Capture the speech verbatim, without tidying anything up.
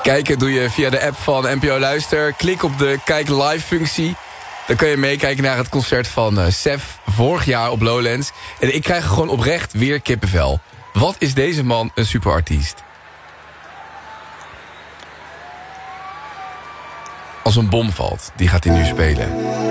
Kijken doe je via de app van N P O Luister. Klik op de Kijk Live functie. Dan kun je meekijken naar het concert van uh, Sef vorig jaar op Lowlands. En ik krijg gewoon oprecht weer kippenvel. Wat is deze man een superartiest? Als een bom valt, die gaat hij nu spelen.